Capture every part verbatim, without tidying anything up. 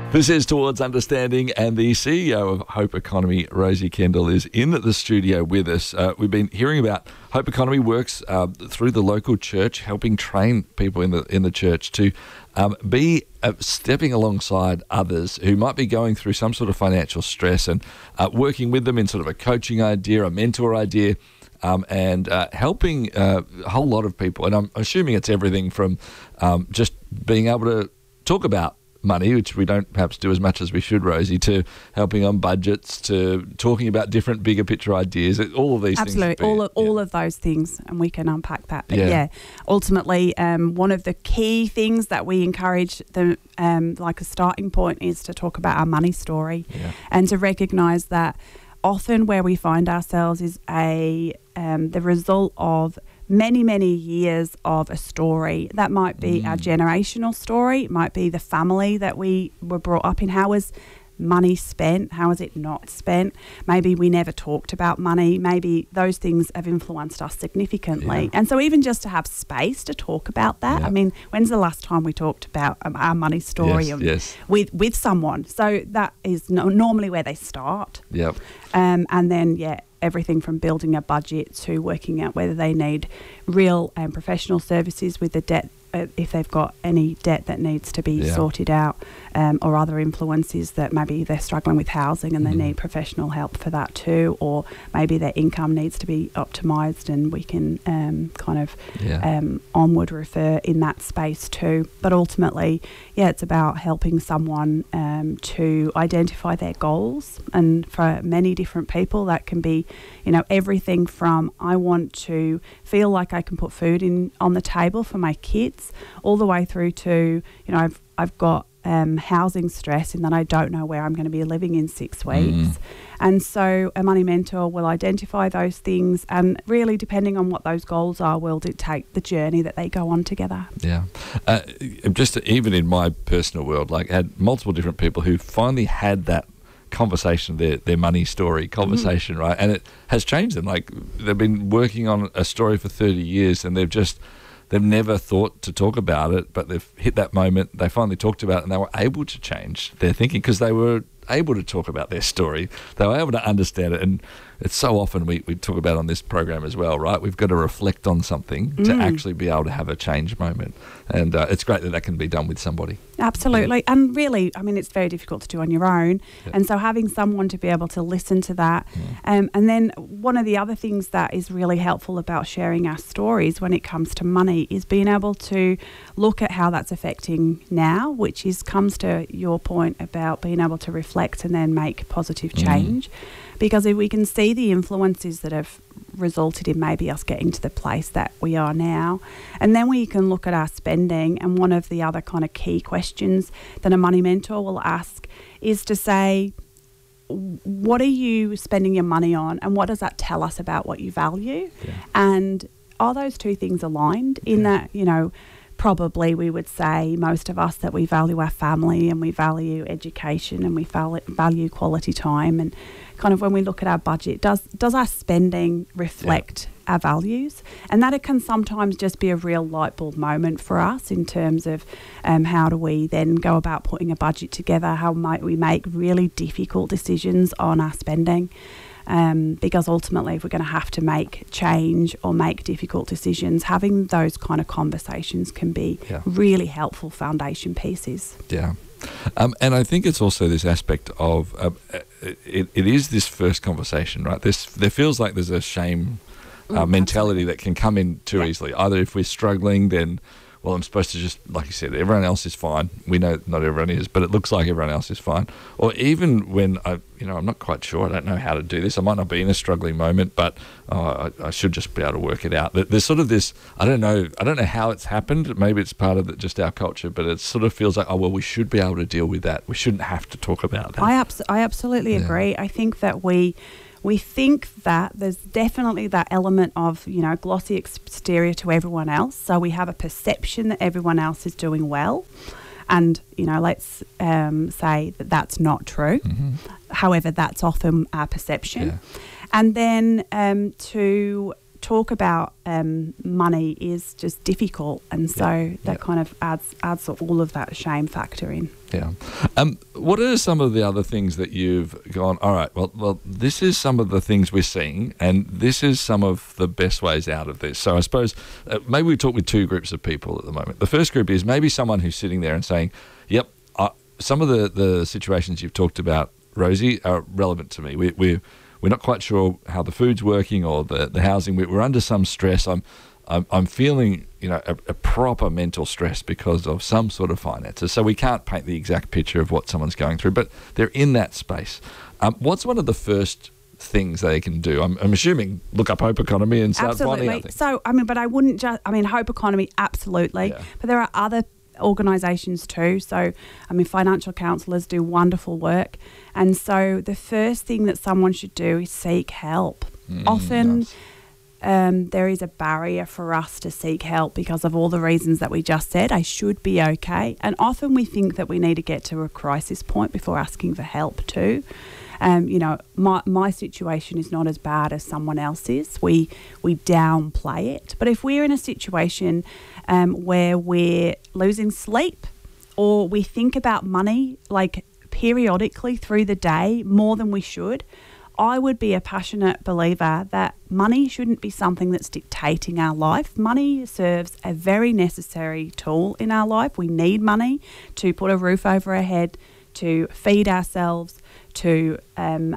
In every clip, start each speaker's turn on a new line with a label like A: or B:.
A: This is Towards Understanding, and the C E O of Hope Economy, Rosie Kendall, is in the studio with us. Uh, we've been hearing about Hope Economy works uh, through the local church, helping train people in the in the church to um, be uh, stepping alongside others who might be going through some sort of financial stress, and uh, working with them in sort of a coaching idea, a mentor idea. Um, and uh, helping uh, a whole lot of people. And I'm assuming it's everything from um, just being able to talk about money, which we don't perhaps do as much as we should, Rosie, to helping on budgets, to talking about different bigger picture ideas, all of these
B: Absolutely.
A: things. Absolutely,
B: all, of,
A: yeah.
B: all of those things, and we can unpack that. But
A: yeah,
B: yeah ultimately, um, one of the key things that we encourage them, um, like a starting point, is to talk about our money story,
A: yeah.
B: and to recognise that often where we find ourselves is a um, the result of many, many years of a story. That might be mm. our generational story. It might be the family that we were brought up in. How was money spent? How was it not spent? Maybe we never talked about money. Maybe those things have influenced us significantly.
A: Yeah.
B: And so even just to have space to talk about that.
A: Yeah.
B: I mean, when's the last time we talked about um, our money story
A: yes,
B: and
A: yes.
B: with with someone? So that is no, normally where they start.
A: Yep.
B: Um, and then, yeah, everything from building a budget to working out whether they need real and um, professional services with the debt, uh, if they've got any debt that needs to be
A: yeah.
B: sorted out, um, or other influences that maybe they're struggling with housing and mm. they need professional help for that too, or maybe their income needs to be optimised and we can um, kind of
A: yeah.
B: um, onward refer in that space too. But ultimately, yeah, it's about helping someone um, to identify their goals, and for many different people that can be, you know, everything from I want to feel like I can put food in on the table for my kids, all the way through to, you know, I've I've got um, housing stress and that I don't know where I'm going to be living in six weeks. Mm. And so a money mentor will identify those things, and really depending on what those goals are will dictate the journey that they go on together.
A: Yeah. Uh, just even in my personal world, like I had multiple different people who finally had that conversation, their their money story conversation, mm. right? And it has changed them. Like they've been working on a story for thirty years and they've just, they've never thought to talk about it, but they've hit that moment, they finally talked about it and they were able to change their thinking because they were able to talk about their story. They were able to understand it. And it's so often we, we talk about on this program as well, right? We've got to reflect on something mm. to actually be able to have a change moment. And uh, it's great that that can be done with somebody.
B: Absolutely. Yeah. And really, I mean, it's very difficult to do on your own.
A: Yeah.
B: And so having someone to be able to listen to that.
A: Yeah.
B: Um, and then one of the other things that is really helpful about sharing our stories when it comes to money is being able to look at how that's affecting now, which is comes to your point about being able to reflect and then make positive change. Mm. Because if we can see the influences that have resulted in maybe us getting to the place that we are now, and then we can look at our spending. And one of the other kind of key questions that a money mentor will ask is to say, what are you spending your money on, and what does that tell us about what you value?
A: Yeah. And
B: are those two things aligned in
A: yeah.
B: that, you know, probably we would say, most of us, that we value our family and we value education and we value quality time. And kind of when we look at our budget, does does our spending reflect yeah. our values? And that it can sometimes just be a real light bulb moment for us in terms of um, how do we then go about putting a budget together? How might we make really difficult decisions on our spending? Um, because ultimately, if we're going to have to make change or make difficult decisions, having those kind of conversations can be
A: yeah.
B: really helpful foundation pieces.
A: Yeah. Um, and I think it's also this aspect of, uh, it, it is this first conversation, right? This, there feels like there's a shame uh, mm, mentality that can come in too yeah. easily. Either if we're struggling, then, well, I'm supposed to just, like you said, everyone else is fine. We know not everyone is, but it looks like everyone else is fine. Or even when, I, you know, I'm not quite sure, I don't know how to do this. I might not be in a struggling moment, but oh, I, I should just be able to work it out. There's sort of this, I don't know, I don't know how it's happened. Maybe it's part of the, just our culture, but it sort of feels like, oh, well, we should be able to deal with that. We shouldn't have to talk about that.
B: I, abs- I absolutely
A: yeah.
B: agree. I think that we... We think that there's definitely that element of, you know, glossy exterior to everyone else. So we have a perception that everyone else is doing well. And, you know, let's um, say that that's not true. Mm-hmm. However, that's often our perception.
A: Yeah.
B: And then um, to talk about um, money is just difficult, and so
A: Yeah,
B: that
A: yeah.
B: kind of adds adds all of that shame factor in.
A: Yeah. Um, what are some of the other things that you've gone, all right, well, well, this is some of the things we're seeing, and this is some of the best ways out of this. So I suppose uh, maybe we talk with two groups of people at the moment. The first group is maybe someone who's sitting there and saying, yep, uh, some of the, the situations you've talked about, Rosie, are relevant to me. We, we're, we're not quite sure how the food's working or the, the housing. We, we're under some stress. I'm I'm, I'm feeling, you know, a, a proper mental stress because of some sort of finances. So we can't paint the exact picture of what someone's going through, but they're in that space. Um, what's one of the first things they can do? I'm, I'm assuming look up Hope Economy and start
B: Absolutely.
A: finding out things.
B: So, I mean, but I wouldn't just, I mean, Hope Economy, absolutely.
A: Yeah.
B: But there are other organisations too. So, I mean, financial counsellors do wonderful work. And so the first thing that someone should do is seek help.
A: Mm,
B: Often...
A: nice.
B: Um, there is a barrier for us to seek help because of all the reasons that we just said. I should be okay. And often we think that we need to get to a crisis point before asking for help too. Um, you know, my my situation is not as bad as someone else's. We we downplay it. But if we're in a situation um, where we're losing sleep, or we think about money like periodically through the day more than we should, I would be a passionate believer that money shouldn't be something that's dictating our life. Money serves a very necessary tool in our life. We need money to put a roof over our head, to feed ourselves, to um,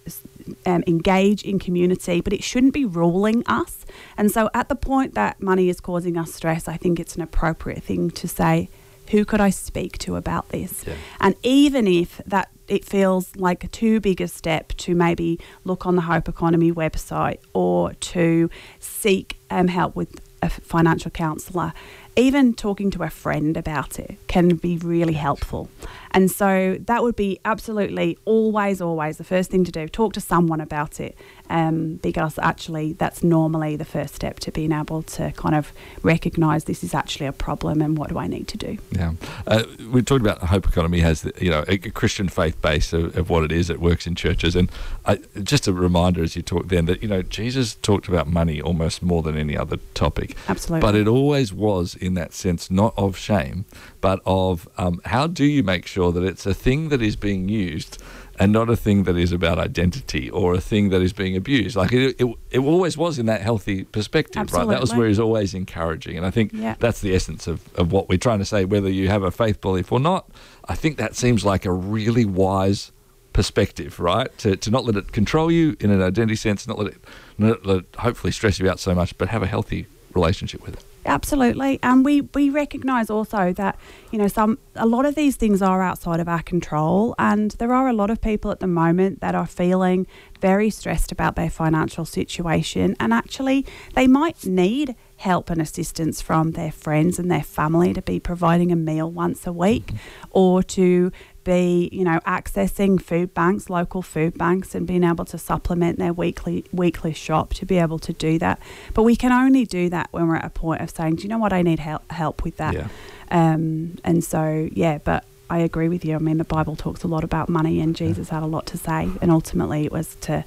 B: um, engage in community, but it shouldn't be ruling us. And so at the point that money is causing us stress, I think it's an appropriate thing to say, who could I speak to about this?
A: Yeah.
B: And even if that it feels like too big a step to maybe look on the Hope Economy website or to seek um, help with a financial counsellor, even talking to a friend about it can be really helpful. And so that would be absolutely always, always the first thing to do, talk to someone about it, um, because actually that's normally the first step to being able to kind of recognise this is actually a problem and what do I need to do.
A: Yeah. Uh, we talked about Hope Economy has, the, you know, a, a Christian faith base of, of what it is. It works in churches. And I, just a reminder as you talk then that, you know, Jesus talked about money almost more than any other topic.
B: Absolutely.
A: But it always was in that sense, not of shame, but of um, how do you make sure that it's a thing that is being used and not a thing that is about identity or a thing that is being abused. Like it, it, it always was in that healthy perspective,
B: Absolutely.
A: right? That was where he's always encouraging. And I think
B: Yeah.
A: that's the essence of, of what we're trying to say, whether you have a faith belief or not. I think that seems like a really wise perspective, right? To to not let it control you in an identity sense, not let it, not let it hopefully stress you out so much, but have a healthy relationship with it.
B: Absolutely. And we, we recognise also that, you know, some a lot of these things are outside of our control, and there are a lot of people at the moment that are feeling very stressed about their financial situation, and actually they might need help and assistance from their friends and their family to be providing a meal once a week, mm-hmm. or to be, you know, accessing food banks, local food banks, and being able to supplement their weekly weekly shop to be able to do that. But we can only do that when we're at a point of saying, do you know what, I need help help with that.
A: Yeah.
B: Um, and so, yeah, but I agree with you. I mean, the Bible talks a lot about money, and Jesus had a lot to say, and ultimately it was to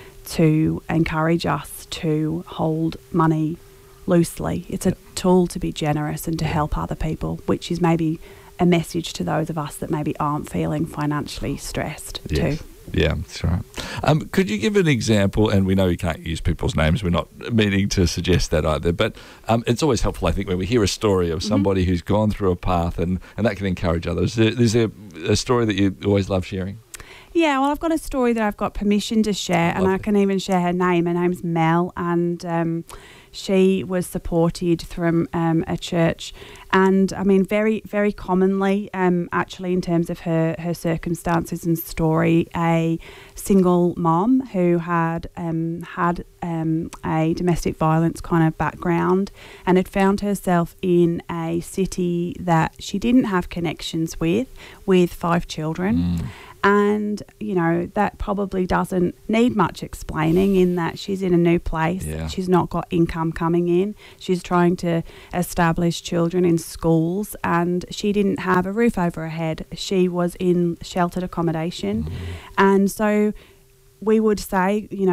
B: to encourage us to hold money loosely. It's a tool to be generous and to help other people, which is maybe a message to those of us that maybe aren't feeling financially stressed
A: Yes.
B: too.
A: Yeah, that's right. Um, could you give an example? And we know you can't use people's names. We're not meaning to suggest that either. But um, it's always helpful, I think, when we hear a story of somebody mm-hmm. who's gone through a path, and, and that can encourage others. Is there a story that you always love sharing?
B: Yeah, well, I've got a story that I've got permission to share,
A: Lovely.
B: and I can even share her name. Her name's Mel, and um, she was supported from um, a church. And, I mean, very, very commonly, um, actually, in terms of her, her circumstances and story, a single mom who had um, had um, a domestic violence kind of background and had found herself in a city that she didn't have connections with, with five children. Mm. And, you know, that probably doesn't need much explaining in that she's in a new place.
A: Yeah.
B: She's not got income coming in. She's trying to establish children in schools, and she didn't have a roof over her head. She was in sheltered accommodation. Mm. And so we would say, you know,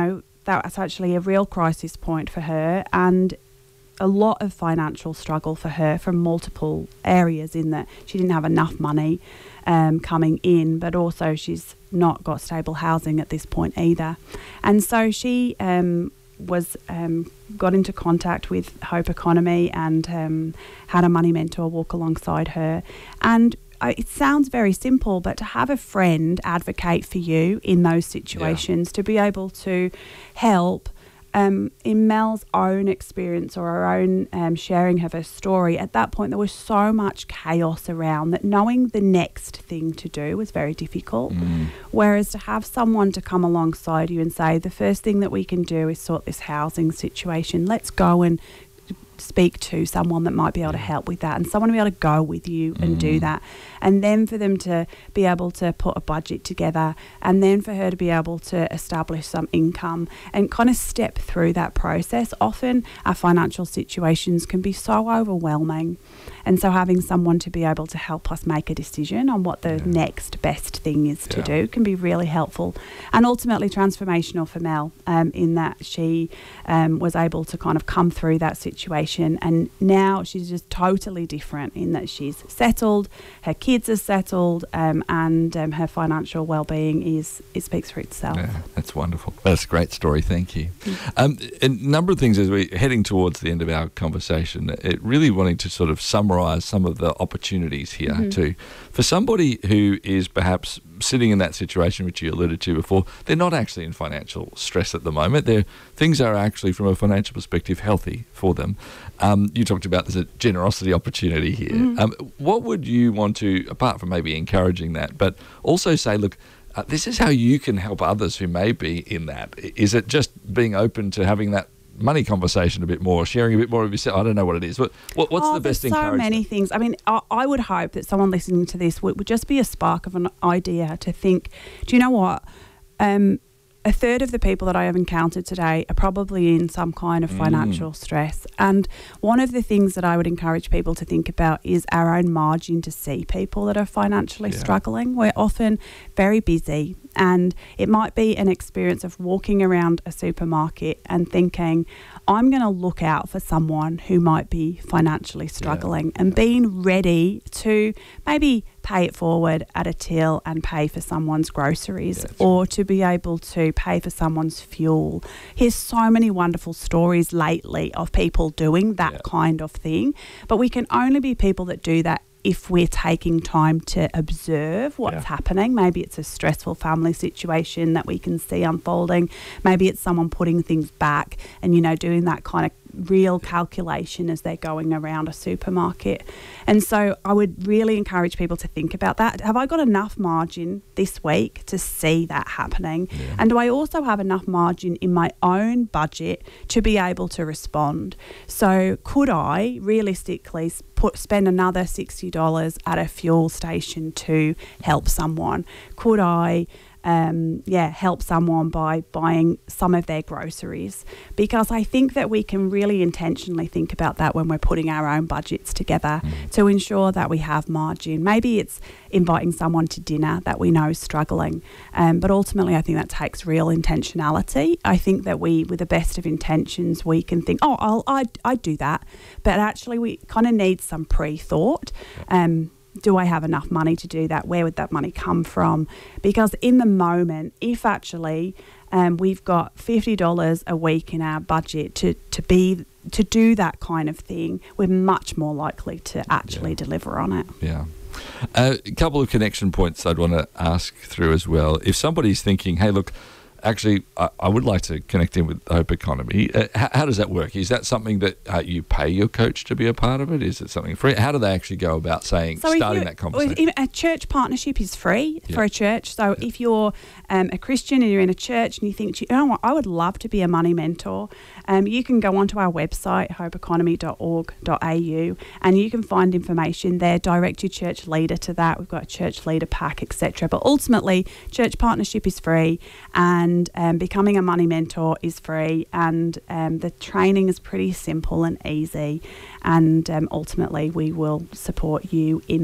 B: that was actually a real crisis point for her, and a lot of financial struggle for her from multiple areas, in that she didn't have enough money um, coming in, but also she's not got stable housing at this point either. And so she um, was um, got into contact with Hope Economy and um, had a money mentor walk alongside her. And it sounds very simple, but to have a friend advocate for you in those situations, yeah. to be able to help, um, in Mel's own experience or her own um, sharing of her story, at that point there was so much chaos around that knowing the next thing to do was very difficult. Mm. Whereas to have someone to come alongside you and say, the first thing that we can do is sort this housing situation. Let's go and speak to someone that might be able to help with that, and someone to be able to go with you and mm. do that. And then for them to be able to put a budget together, and then for her to be able to establish some income and kind of step through that process. Often our financial situations can be so overwhelming, and so having someone to be able to help us make a decision on what the yeah. next best thing is yeah. to do can be really helpful, and ultimately transformational for Mel, um, in that she um, was able to kind of come through that situation. And now she's just totally different in that she's settled, her kids are settled, um, and um, her financial well-being is, it speaks for itself.
A: Yeah, that's wonderful. That's a great story. Thank you. Um, a number of things as we're heading towards the end of our conversation, it really wanting to sort of summarise some of the opportunities here mm-hmm. too. For somebody who is perhaps sitting in that situation which you alluded to before, they're not actually in financial stress at the moment. They're, things are actually, from a financial perspective, healthy for them. Um, you talked about there's a generosity opportunity here. Mm. Um, what would you want to, apart from maybe encouraging that, but also say, look, uh, this is how you can help others who may be in that. Is it just being open to having that money conversation a bit more, sharing a bit more of yourself? I don't know what it is. What, what what's
B: oh,
A: the best
B: there's
A: encouragement?
B: So many things. I mean, I, I would hope that someone listening to this would, would just be a spark of an idea to think, do you know what? Um, a third of the people that I have encountered today are probably in some kind of financial mm. stress. And one of the things that I would encourage people to think about is our own margin to see people that are financially yeah. struggling. We're often very busy, and it might be an experience of walking around a supermarket and thinking, I'm going to look out for someone who might be financially struggling, yeah. and being ready to maybe pay it forward at a till and pay for someone's groceries, yeah, or to be able to pay for someone's fuel. Here's so many wonderful stories lately of people doing that yeah. kind of thing, but we can only be people that do that if we're taking time to observe what's yeah. happening. Maybe it's a stressful family situation that we can see unfolding. Maybe it's someone putting things back and, you know, doing that kind of real calculation as they're going around a supermarket. And so I would really encourage people to think about that. Have I got enough margin this week to see that happening? Yeah. And do I also have enough margin in my own budget to be able to respond? So could I realistically put spend another sixty dollars at a fuel station to help someone? Could I Um, yeah, help someone by buying some of their groceries? Because I think that we can really intentionally think about that when we're putting our own budgets together mm. to ensure that we have margin. Maybe it's inviting someone to dinner that we know is struggling, um, but ultimately I think that takes real intentionality. I think that we, with the best of intentions, we can think, oh, I'll, I'd, I'd do that, but actually we kind of need some pre-thought. Um, Do I have enough money to do that? Where would that money come from? Because in the moment, if actually um, we've got fifty dollars a week in our budget to, to be to do that kind of thing, we're much more likely to actually yeah. deliver on it.
A: Yeah. Uh, a couple of connection points I'd want to ask through as well. If somebody's thinking, hey, look, actually, I, I would like to connect in with Hope Economy. Uh, how, how does that work? Is that something that uh, you pay your coach to be a part of it? Is it something free? How do they actually go about saying, so starting that conversation?
B: A church partnership is free
A: yeah.
B: for a church. So yeah. if you're um, a Christian and you're in a church and you think, you know what, I would love to be a money mentor, um, you can go onto our website, hope economy dot org dot a u, and you can find information there. Direct your church leader to that. We've got a church leader pack, et cetera. But ultimately, church partnership is free, and And um, becoming a money mentor is free, and um, the training is pretty simple and easy, and um, ultimately we will support you in that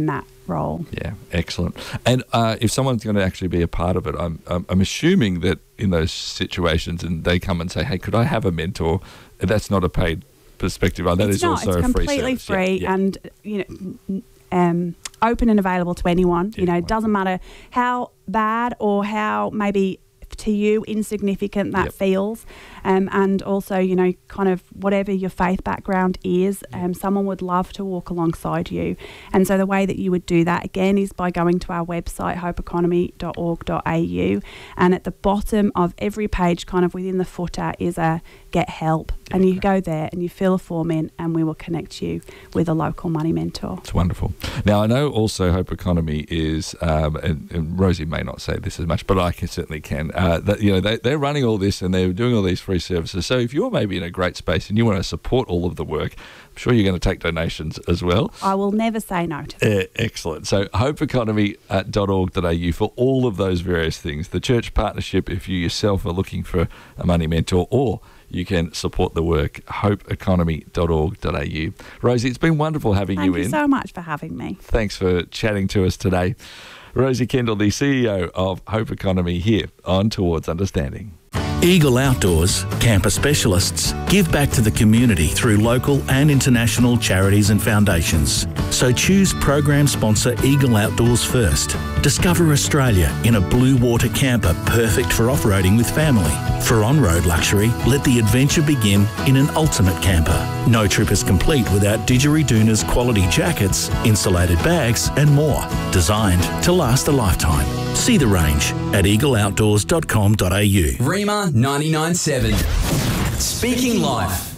B: role.
A: Yeah, excellent. And uh, if someone's going to actually be a part of it, I'm, I'm I'm assuming that in those situations, and they come and say, "Hey, could I have a mentor?" That's not a paid perspective. Oh, that
B: it's
A: is
B: not,
A: also
B: it's
A: a free
B: completely
A: service.
B: free,
A: Yeah, yeah.
B: and you know, um, open and available to anyone. You know,
A: Anyone.
B: it doesn't matter how bad or how maybe to you insignificant that
A: Yep.
B: feels, um, and also, you know, kind of whatever your faith background is, um, someone would love to walk alongside you. And so the way that you would do that again is by going to our website, hope economy dot org dot a u, and at the bottom of every page, kind of within the footer, is a get help, and you go there and you fill a form in, and we will connect you with a local money mentor.
A: It's wonderful. Now, I know also Hope Economy is, um, and, and Rosie may not say this as much, but I can, certainly can, uh, that, you know, they, they're running all this and they're doing all these free services. So if you're maybe in a great space and you want to support all of the work, I'm sure you're going to take donations as well.
B: I will never say no to that.
A: Uh, excellent. So hope economy dot org dot a u for all of those various things. The church partnership, if you yourself are looking for a money mentor, or you can support the work, hope economy dot org dot a u. Rosie, it's been wonderful having
B: Thank
A: you
B: you
A: in.
B: so much for having me.
A: Thanks for chatting to us today. Rosie Kendall, the C E O of Hope Economy, here on Towards Understanding.
C: Eagle Outdoors, camper specialists, give back to the community through local and international charities and foundations. So choose program sponsor Eagle Outdoors first. Discover Australia in a blue water camper perfect for off-roading with family. For on-road luxury, let the adventure begin in an ultimate camper. No trip is complete without Didgeridoon's quality jackets, insulated bags and more, designed to last a lifetime. See the range at eagle outdoors dot com dot a u.
D: Rima ninety-nine point seven. Speaking Life.